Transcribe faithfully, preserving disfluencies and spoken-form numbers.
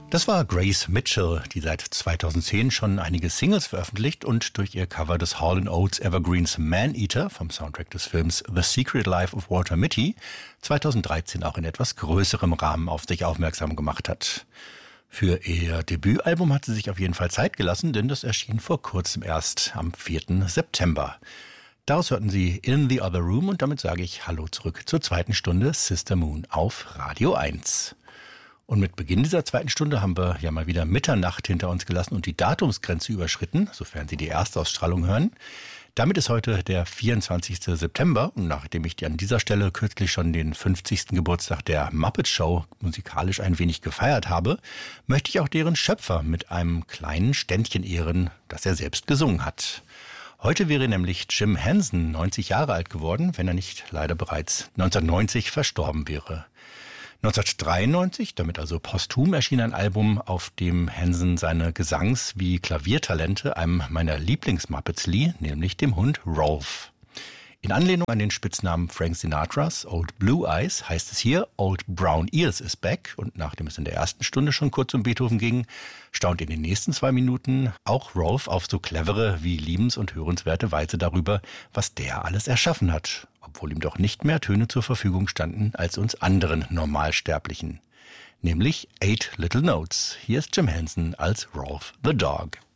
Das war Grace Mitchell, die seit zweitausendzehn schon einige Singles veröffentlicht und durch ihr Cover des Hall and Oates Evergreens Man-Eater vom Soundtrack des Films The Secret Life of Walter Mitty zweitausenddreizehn auch in etwas größerem Rahmen auf sich aufmerksam gemacht hat. Für ihr Debütalbum hat sie sich auf jeden Fall Zeit gelassen, denn das erschien vor kurzem erst am vierten September. Daraus hörten Sie In the Other Room und damit sage ich Hallo zurück zur zweiten Stunde Sister Moon auf Radio eins. Und mit Beginn dieser zweiten Stunde haben wir ja mal wieder Mitternacht hinter uns gelassen und die Datumsgrenze überschritten, sofern Sie die Erstausstrahlung hören. Damit ist heute der vierundzwanzigsten September und nachdem ich an dieser Stelle kürzlich schon den fünfzigsten Geburtstag der Muppet Show musikalisch ein wenig gefeiert habe, möchte ich auch deren Schöpfer mit einem kleinen Ständchen ehren, das er selbst gesungen hat. Heute wäre nämlich Jim Henson neunzig Jahre alt geworden, wenn er nicht leider bereits neunzehnhundertneunzig verstorben wäre. neunzehnhundertdreiundneunzig, damit also posthum, erschien ein Album, auf dem Henson seine Gesangs- wie Klaviertalente einem meiner Lieblings-Muppets lieh, nämlich dem Hund Rolf. In Anlehnung an den Spitznamen Frank Sinatras Old Blue Eyes heißt es hier Old Brown Ears is back und nachdem es in der ersten Stunde schon kurz um Beethoven ging, staunt in den nächsten zwei Minuten auch Rolf auf so clevere wie liebens- und hörenswerte Weise darüber, was der alles erschaffen hat, obwohl ihm doch nicht mehr Töne zur Verfügung standen als uns anderen Normalsterblichen. Nämlich Eight Little Notes. Hier ist Jim Henson als Rolf the Dog.